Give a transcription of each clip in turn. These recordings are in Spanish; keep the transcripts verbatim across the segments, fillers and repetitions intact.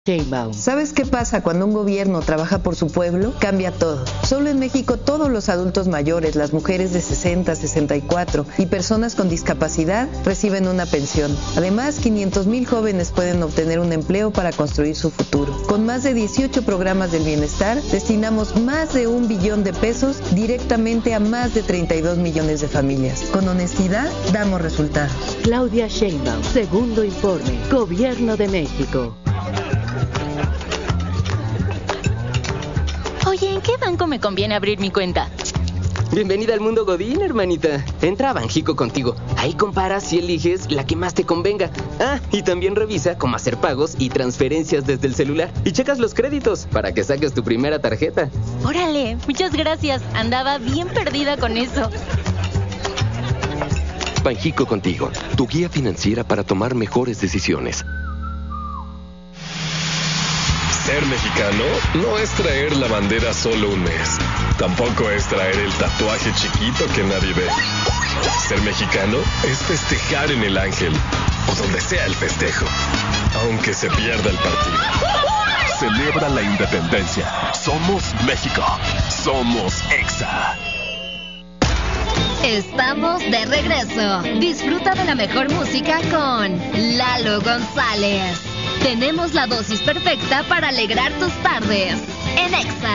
Sheinbaum. ¿Sabes qué pasa cuando un gobierno trabaja por su pueblo? Cambia todo. Solo en México todos los adultos mayores, las mujeres de sesenta, sesenta y cuatro y personas con discapacidad reciben una pensión. Además, quinientos mil jóvenes pueden obtener un empleo para construir su futuro. Con más de dieciocho programas del bienestar, destinamos más de un billón de pesos directamente a más de treinta y dos millones de familias. Con honestidad, damos resultados. Claudia Sheinbaum, segundo informe, Gobierno de México. Oye, ¿en qué banco me conviene abrir mi cuenta? Bienvenida al mundo Godín, hermanita. Entra a Banjico contigo. Ahí comparas y eliges la que más te convenga. Ah, y también revisa cómo hacer pagos y transferencias desde el celular. Y checas los créditos para que saques tu primera tarjeta. Órale, muchas gracias. Andaba bien perdida con eso. Banjico contigo, tu guía financiera para tomar mejores decisiones. Ser mexicano no es traer la bandera solo un mes. Tampoco es traer el tatuaje chiquito que nadie ve. Ser mexicano es festejar en el Ángel o donde sea el festejo, aunque se pierda el partido. Celebra la independencia. Somos México. Somos Exa. Estamos de regreso. Disfruta de la mejor música con Lalo González. Tenemos la dosis perfecta para alegrar tus tardes en Exa.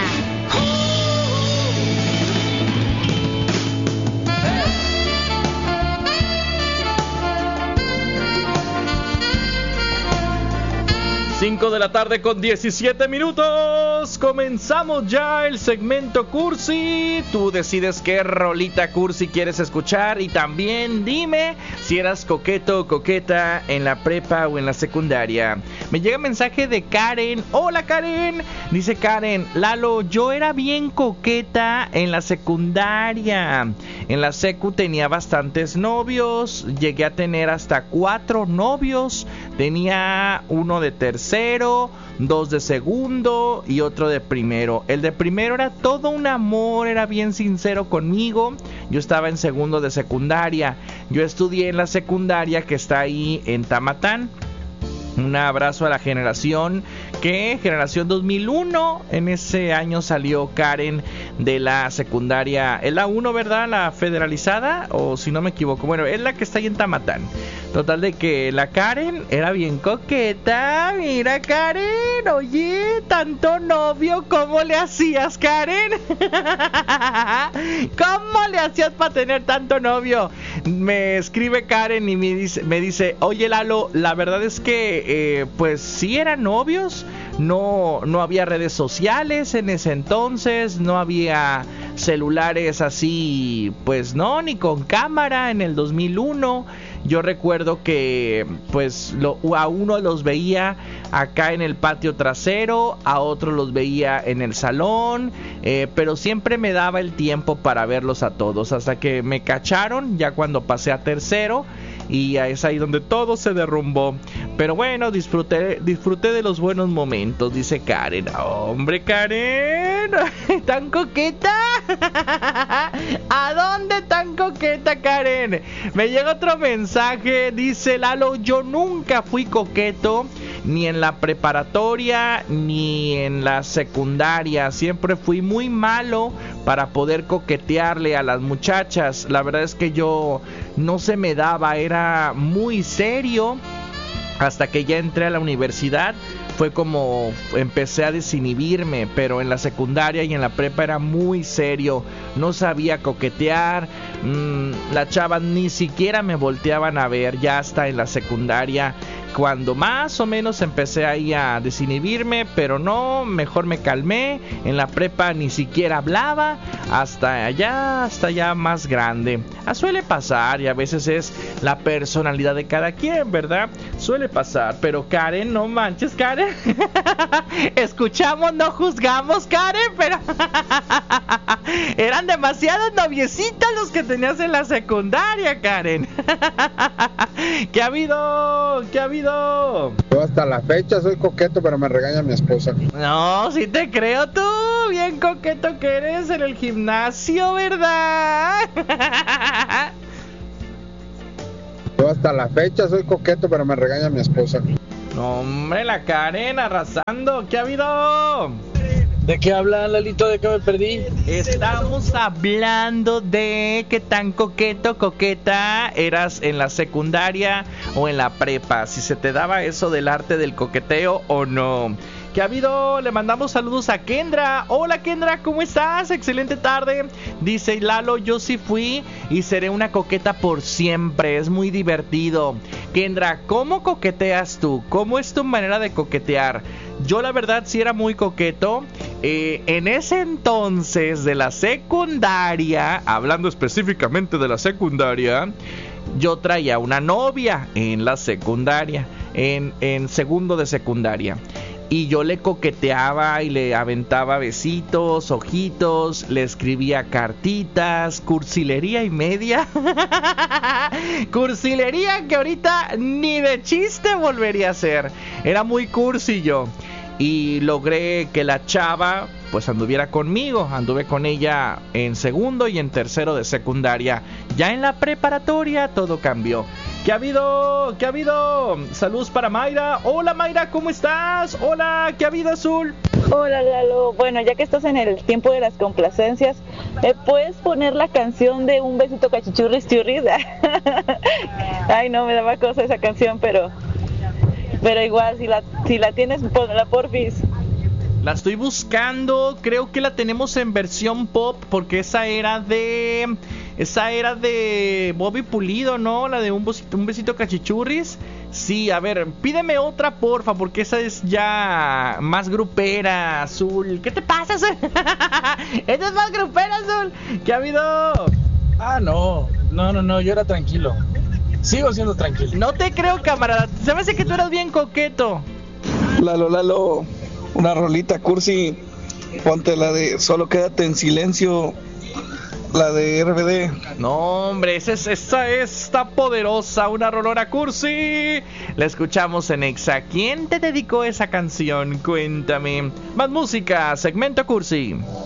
cinco de la tarde con diecisiete minutos. Comenzamos ya el segmento Cursi. Tú decides qué rolita Cursi quieres escuchar. Y también dime si eras coqueto o coqueta en la prepa o en la secundaria. Me llega mensaje de Karen. Hola Karen. Dice Karen: Lalo, yo era bien coqueta en la secundaria. En la secu tenía bastantes novios. Llegué a tener hasta cuatro novios. Tenía uno de tercero, dos de segundo y otro de primero. El de primero era todo un amor, era bien sincero conmigo. Yo estaba en segundo de secundaria. Yo estudié en la secundaria que está ahí en Tamatán. Un abrazo a la generación, que generación dos mil uno, en ese año salió Karen de la secundaria, es la uno, ¿verdad? La federalizada, o si no me equivoco, bueno, es la que está ahí en Tamatán. Total de que la Karen era bien coqueta. Mira Karen, oye, tanto novio, ¿cómo le hacías, Karen? ¿Cómo le hacías para tener tanto novio? Me escribe Karen y me dice, me dice oye Lalo, la verdad es que eh, pues sí eran novios. No, no había redes sociales en ese entonces, no había celulares así, pues no, ni con cámara en el dos mil uno. Yo recuerdo que pues lo, a uno los veía acá en el patio trasero, a otro los veía en el salón, eh, pero siempre me daba el tiempo para verlos a todos, hasta que me cacharon ya cuando pasé a tercero. Y es ahí donde todo se derrumbó. Pero bueno, disfruté, disfruté de los buenos momentos, dice Karen. Hombre, Karen, ¿tan coqueta? ¿A dónde tan coqueta, Karen? Me llega otro mensaje, dice Lalo: yo nunca fui coqueto, ni en la preparatoria, ni en la secundaria. Siempre fui muy malo para poder coquetearle a las muchachas. La verdad es que yo no se me daba, era muy serio. Hasta que ya entré a la universidad fue como empecé a desinhibirme, pero en la secundaria y en la prepa era muy serio, no sabía coquetear, mmm, las chavas ni siquiera me volteaban a ver. Ya hasta en la secundaria, cuando más o menos empecé ahí a desinhibirme, pero no, mejor me calmé. En la prepa ni siquiera hablaba, hasta allá, hasta allá más grande. Ah, suele pasar, y a veces es la personalidad de cada quien, ¿verdad? Suele pasar, pero Karen, no manches, Karen. Escuchamos, no juzgamos, Karen, pero eran demasiados noviecitos los que tenías en la secundaria, Karen. ¿Qué ha habido? ¿Qué ha habido? Yo hasta la fecha soy coqueto, pero me regaña mi esposa. No, sí te creo, tú, bien coqueto que eres en el gimnasio, ¿verdad? Yo hasta la fecha soy coqueto, pero me regaña mi esposa. No, hombre, la Karen arrasando. ¿Qué ha habido? ¿De qué hablan, Lalito? ¿De qué me perdí? Estamos hablando de qué tan coqueto, coqueta eras en la secundaria o en la prepa. Si se te daba eso del arte del coqueteo o no. ¿Qué ha habido? Le mandamos saludos a Kendra. Hola Kendra, ¿cómo estás? Excelente tarde. Dice Lalo, yo sí fui y seré una coqueta por siempre. Es muy divertido. Kendra, ¿cómo coqueteas tú? ¿Cómo es tu manera de coquetear? Yo la verdad sí era muy coqueto. Eh, en ese entonces de la secundaria, hablando específicamente de la secundaria, yo traía una novia en la secundaria, en, en segundo de secundaria. Y yo le coqueteaba y le aventaba besitos, ojitos, le escribía cartitas, cursilería y media. Cursilería que ahorita ni de chiste volvería a hacer. Era muy cursi yo. Y logré que la chava pues anduviera conmigo. Anduve con ella en segundo y en tercero de secundaria. Ya en la preparatoria todo cambió. ¿Qué ha habido? ¿Qué ha habido? Saludos para Mayra. Hola Mayra, ¿cómo estás? Hola, ¿qué ha habido, Azul? Hola Lalo, bueno, ya que estás en el tiempo de las complacencias, ¿me puedes poner la canción de Un besito cachichurris churris? Ay no, me daba cosa esa canción, pero pero igual, si la, si la tienes, ponla porfis. La estoy buscando, creo que la tenemos en versión pop, porque esa era de... Esa era de Bobby Pulido, ¿no? La de un besito, un besito cachichurris. Sí, a ver, pídeme otra, porfa, porque esa es ya más grupera, Azul. ¿Qué te pasa, Azul? Esta es más grupera, Azul. ¿Qué ha habido? Ah, no, no, no, no, yo era tranquilo. Sigo siendo tranquilo. No te creo, camarada. Se me hace que tú eras bien coqueto. Lalo, Lalo, una rolita cursi. Ponte la de Solo quédate en silencio. La de R B D. No, hombre, esa es, esa es, está poderosa, una rolona cursi. La escuchamos en Exa. ¿Quién te dedicó esa canción? Cuéntame. Más música, segmento cursi.